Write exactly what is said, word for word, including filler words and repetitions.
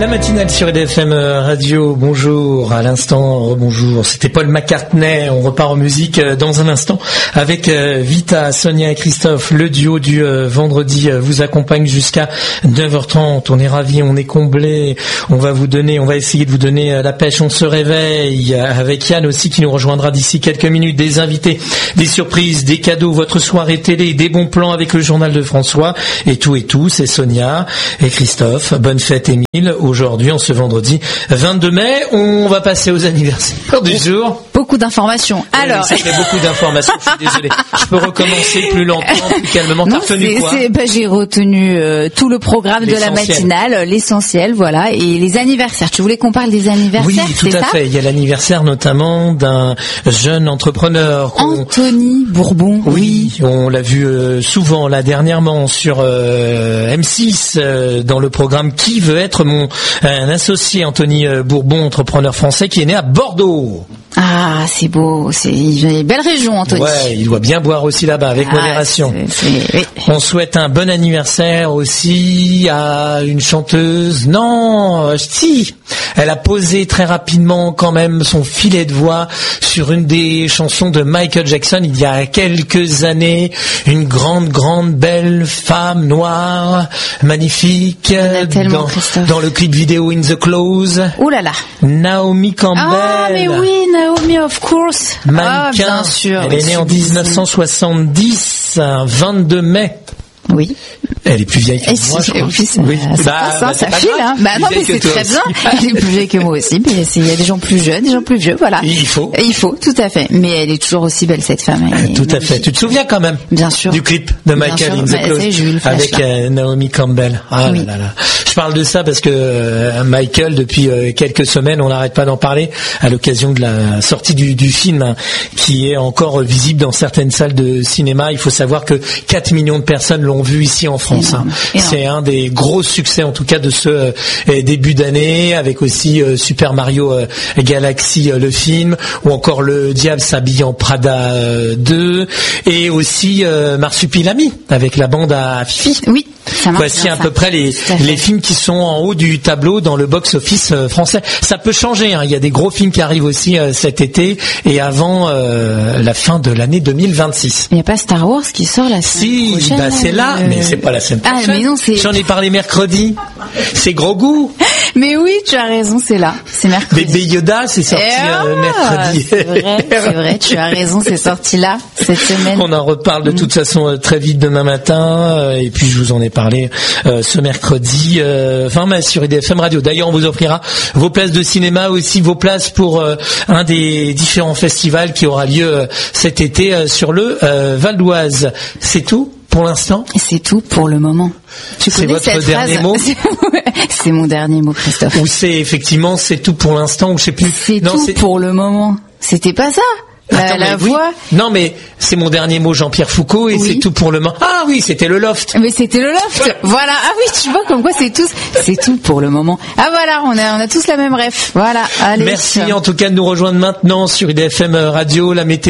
La matinale sur I D F M Radio, bonjour, à l'instant, bonjour, c'était Paul McCartney, on repart en musique dans un instant avec Vita, Sonia et Christophe, le duo du vendredi vous accompagne jusqu'à neuf heures trente, on est ravis, on est comblés, on va vous donner, on va essayer de vous donner la pêche, on se réveille, avec Yann aussi qui nous rejoindra d'ici quelques minutes, des invités, des surprises, des cadeaux, votre soirée télé, des bons plans avec le journal de François, et tout et tout, c'est Sonia et Christophe, bonne fête Émile. Aujourd'hui, en ce vendredi vingt-deux mai, on va passer aux anniversaires du jour. Beaucoup d'informations. Alors, oui, ça fait beaucoup d'informations. Je suis désolé. Je peux recommencer plus lentement, plus calmement. T'as retenu quoi? c'est, bah, j'ai retenu euh, tout le programme de la matinale, l'essentiel, voilà, et les anniversaires. Tu voulais qu'on parle des anniversaires? Oui, tout c'est à ça fait. Il y a l'anniversaire notamment d'un jeune entrepreneur. Anthony Bourbon. Oui, oui. On l'a vu euh, souvent là dernièrement sur euh, M six euh, dans le programme Qui veut être mon un associé, Anthony Bourbon, entrepreneur français qui est né à Bordeaux. Ah, c'est beau, c'est une belle région, Anthony. Ouais, il doit bien boire aussi là-bas, avec ah, modération. C'est, c'est, oui. On souhaite un bon anniversaire aussi à une chanteuse. Non, euh, si, elle a posé très rapidement quand même son filet de voix sur une des chansons de Michael Jackson il y a quelques années. Une grande, grande, belle femme noire, magnifique, dans, dans le clip vidéo In the Close. Ouh là là. Naomi Campbell. Ah, mais oui, Naomi, of course. Mannequin. Ah, bien sûr. Elle est née en dix-neuf cent soixante-dix, vingt-deux mai. Oui. Elle est plus vieille que et moi, si, je crois. Oui, ça, oui. ça, bah, ça, bah, ça file, hein. Bah non, mais c'est très bien. Elle est plus vieille que moi aussi, mais il y a des gens plus jeunes, des gens plus vieux, voilà. Il faut. Et il faut, tout à fait. Mais elle est toujours aussi belle, cette femme. Elle tout à fait. Tu te souviens quand même? Bien sûr. Du clip de Michael in the bah, Close avec euh, Naomi Campbell. Ah oui. là là là. Je parle de ça parce que euh, Michael, depuis euh, quelques semaines, on n'arrête pas d'en parler à l'occasion de la sortie du, du film hein, qui est encore visible dans certaines salles de cinéma. Il faut savoir que quatre millions de personnes l'ont vu ici en France. Énorme. Hein. Énorme. C'est un des gros succès en tout cas de ce euh, début d'année, avec aussi euh, Super Mario euh, Galaxy euh, le film, ou encore Le Diable s'habille en Prada euh, deux, et aussi euh, Marsupilami avec la bande à Fifi. Oui. Voici à peu près les, les films qui sont en haut du tableau dans le box-office euh, français. Ça peut changer, hein. Il y a des gros films qui arrivent aussi euh, cet été et avant euh, la fin de l'année deux mille vingt-six. Il n'y a pas Star Wars qui sort la semaine si, prochaine? Si, bah c'est là, euh... mais c'est pas la semaine prochaine. Ah, mais non, c'est... J'en ai parlé mercredi. C'est Gros Goût. Mais oui, tu as raison, c'est là. C'est mercredi. Bébé Yoda, c'est sorti ah, euh, mercredi. C'est vrai, c'est vrai, tu as raison, c'est sorti là, cette semaine. On en reparle de toute façon euh, très vite demain matin, euh, et puis je vous en ai parlé euh, ce mercredi euh, vingt mai sur I D F M Radio. D'ailleurs, on vous offrira vos places de cinéma, aussi vos places pour euh, un des différents festivals qui aura lieu euh, cet été euh, sur le euh, Val d'Oise. C'est tout pour l'instant? C'est tout pour le moment. Tu c'est votre dernier phrase mot? C'est mon dernier mot, Christophe. Ou c'est effectivement c'est tout pour l'instant, ou je sais plus. C'est non, tout c'est... pour le moment. C'était pas ça? La, Attends, la oui. voix. Non, mais c'est mon dernier mot, Jean-Pierre Foucault, et oui. C'est tout pour le moment. Ah oui, c'était le loft. Mais c'était le loft. Voilà. Ah oui, tu vois comme quoi c'est tout, c'est tout pour le moment. Ah voilà, on a, on a tous la même ref. Voilà. Allez. Merci en tout cas de nous rejoindre maintenant sur I D F M Radio, la météo.